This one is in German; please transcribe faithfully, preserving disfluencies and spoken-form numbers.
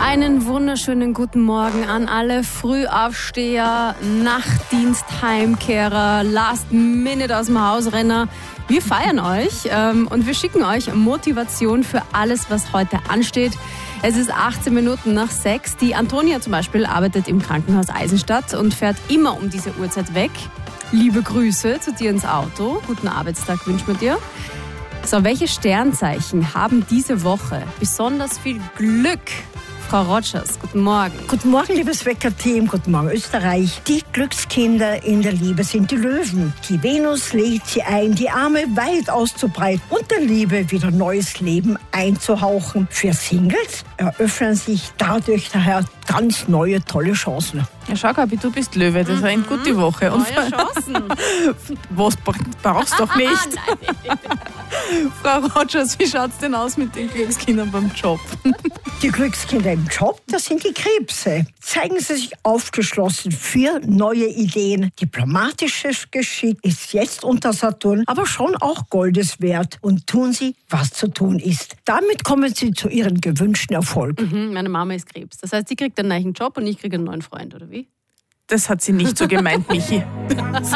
Einen wunderschönen guten Morgen an alle Frühaufsteher, Nachtdienst-Heimkehrer, Last-Minute aus dem Hausrenner. Wir feiern euch ähm, und wir schicken euch Motivation für alles, was heute ansteht. Es ist achtzehn Minuten nach sechs. Die Antonia zum Beispiel arbeitet im Krankenhaus Eisenstadt und fährt immer um diese Uhrzeit weg. Liebe Grüße zu dir ins Auto. Guten Arbeitstag wünschen wir dir. So, welche Sternzeichen haben diese Woche besonders viel Glück? Frau Rogers, guten Morgen. Guten Morgen, liebes Wecker-Team. Guten Morgen, Österreich. Die Glückskinder in der Liebe sind die Löwen. Die Venus lädt sie ein, die Arme weit auszubreiten und der Liebe wieder neues Leben einzuhauchen. Für Singles eröffnen sich dadurch daher ganz neue, tolle Chancen. Ja, schau, Gabi, du bist Löwe, das war eine gute Woche. Und neue Chancen. Was brauchst du doch nicht? Nein. Frau Rogers, wie schaut es denn aus mit den Glückskindern beim Job? Die Glückskinder im Job, das sind die Krebse. Zeigen Sie sich aufgeschlossen für neue Ideen. Diplomatisches Geschick ist jetzt unter Saturn, aber schon auch Goldes wert. Und tun Sie, was zu tun ist. Damit kommen Sie zu Ihrem gewünschten Erfolg. Mhm, meine Mama ist Krebs. Das heißt, sie kriegt einen neuen Job und ich kriege einen neuen Freund, oder wie? Das hat sie nicht so gemeint, Michi.